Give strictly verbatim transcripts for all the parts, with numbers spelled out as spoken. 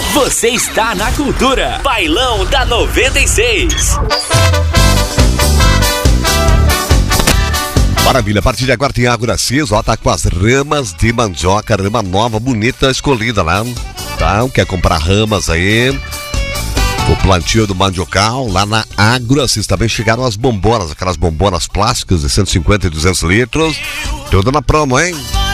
Você está na Cultura. Bailão da noventa e seis. Maravilha, a partir de agora tem Água Cis, ó, tá com as ramas de mandioca, rama nova, bonita, escolhida lá, tá? Quer comprar ramas aí, o plantio do mandiocal, lá na Água Cis também chegaram as bombonas, aquelas bombonas plásticas de cento e cinquenta e duzentos litros, tudo na promo, hein?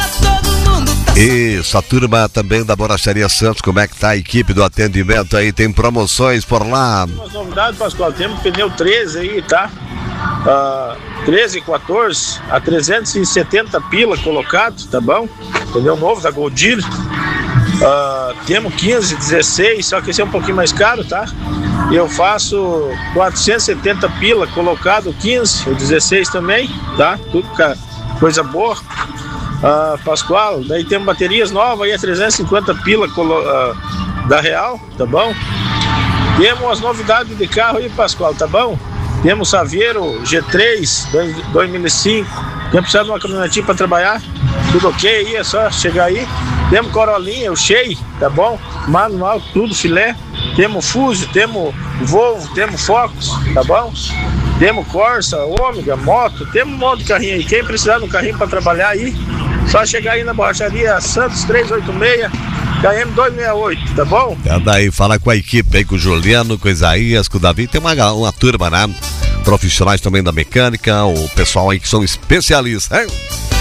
Isso, a turma também da Borracharia Santos, como é que tá a equipe do atendimento aí, tem promoções por lá? Umas novidades, Pascoal, temos pneu treze aí, tá? Uh, treze, quatorze a trezentos e setenta pila colocado, tá bom? Pneu novo da Goodyear. Uh, temos quinze, dezesseis, só que esse é um pouquinho mais caro, tá? Eu faço quatrocentos e setenta pila colocado, quinze, o dezesseis também, tá? Tudo coisa boa. Uh, Pascoal, daí temos baterias novas aí a trezentos e cinquenta pila colo- uh, da Real, tá bom? Temos as novidades de carro aí, Pascoal, tá bom? Temos Saveiro G três dois mil e cinco. Quem precisa de uma caminhonetinha para trabalhar? Tudo ok aí, é só chegar aí. Temos Corolinha, o Cheio, tá bom? Manual, tudo filé. Temos Fuso, temos Volvo, temos Focus, tá bom? Temos Corsa, Ômega, Moto, temos um monte de carrinho aí. Quem precisar de um carrinho para trabalhar aí, só chegar aí na Borracharia Santos trezentos e oitenta e seis, K M duzentos e sessenta e oito, tá bom? É daí, fala com a equipe aí, com o Juliano, com o Isaías, com o Davi, tem uma, uma turma, né? Profissionais também da mecânica, o pessoal aí que são especialistas, hein?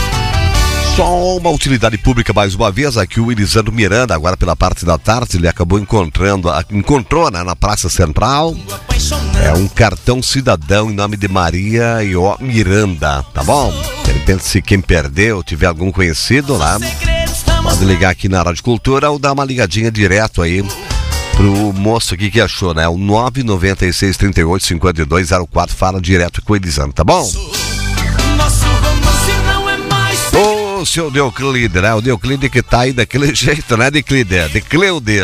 Só uma utilidade pública mais uma vez, aqui o Elisandro Miranda, agora pela parte da tarde, ele acabou encontrando, encontrou, né, na Praça Central, é um cartão cidadão em nome de Maria e O Miranda, tá bom? De repente, se quem perdeu, tiver algum conhecido lá, pode ligar aqui na Rádio Cultura ou dar uma ligadinha direto aí pro moço aqui que achou, né? O nove nove seis, três oito, cinco dois zero quatro, fala direto com o Elisandro, tá bom? Ô, seu Deoclide, né? O Deoclide que tá aí daquele jeito, né, Declide? Decleude.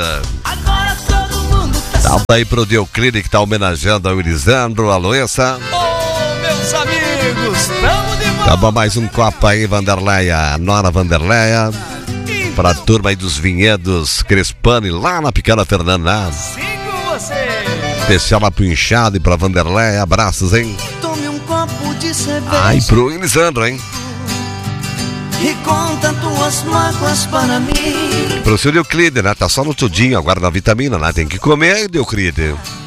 Salve aí pro Deoclide que tá homenageando ao Elisandro, a Luísa. Ô, meus amigos, tamo de volta. Tá bom, mais um copo aí, Vanderleia, Nora Vanderleia. Pra turma aí dos vinhedos Crespani, lá na Picada Fernanda. Sigo você. Especial lá pro Inchado e pra Vanderleia, abraços, hein? Tome um copo de cerveja. Ai, pro Elisandro, hein? E conta tuas mágoas para mim. Pro seu Euclide, né? Tá só no tudinho, agora na vitamina, né? Tem que comer aí, Euclide.